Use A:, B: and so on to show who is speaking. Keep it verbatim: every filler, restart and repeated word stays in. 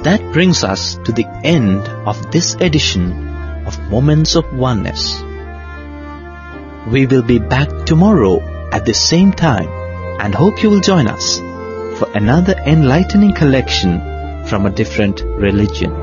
A: That brings us to the end of this edition of Moments of Oneness. We will be back tomorrow at the same time and hope you will join us for another enlightening collection from a different religion.